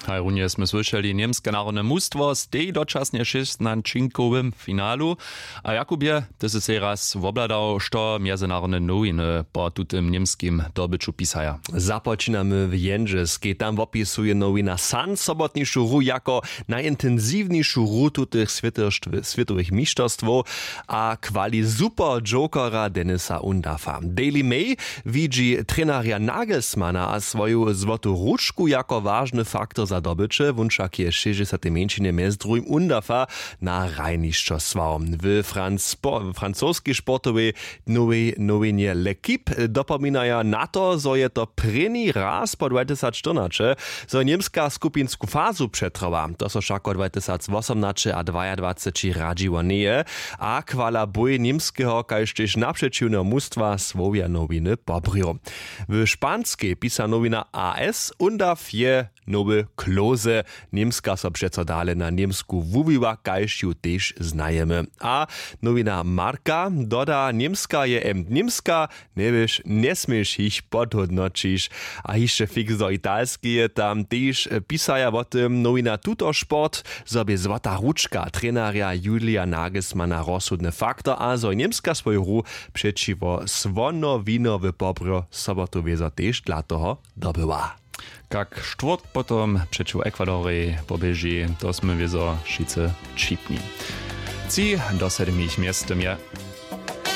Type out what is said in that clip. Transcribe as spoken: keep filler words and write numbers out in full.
Hej, runje sme słyšeli niemskie narodne mústvo z tej dočasne šestnadčinkovým finálu. A Jakubie, ty si si raz obladal, što medzinárodne nowiny po tutym niemskim dobyču pisaja. Započínamy w Jędrzyskiej. Tam opisuje nowina San sobotniejszą ru jako najintensywniejszą rutu tych światowych mistrzostw, a kwali super jokera Denisa Undafa. Daily Mail widzi treneria Nagelsmana a swoją złotą ruczku jako ważny faktor za dobycze, wunczak je sześćdziesiąte mieńczynie mez drugim Undafa na rajniszczostwo. W Franz- francuskiej sportowej nowej nowinie L'Equipe dopominają na to, że je to první raz po dwa tysiące czternaście, że niemska skupinsku fazu przetrwała. To są wszak od dwa tysiące osiemnaście a dwadzieścia radziło nie, a kwala boj niemskiego, kaž też naprzeciwne mustwa słowia nowiny pobrią. W szpanskiej pisa nowina A S Undaf je nowy Klose. Niemska so przeco dale na niemsku wuwiła, kaž ju też znajemy. A nowina Marka doda niemska je em niemska, nie wiesz, nie smiesz ich podhodnočiš. A jeszcze fix do italski je tam też pisaja o tym nowina Tutorsport, sobie złota ruczka treneria Julia Nagelsmana rozsudny faktor, a zo niemska swoją ru przeciwo Svonowinowy pobro sobotu wieza też dla toho dobyła. Jak sztwort potom przeciw Ekwadorii pobieži, to sme wiezo šice čipni. Ci do sedmich miestem je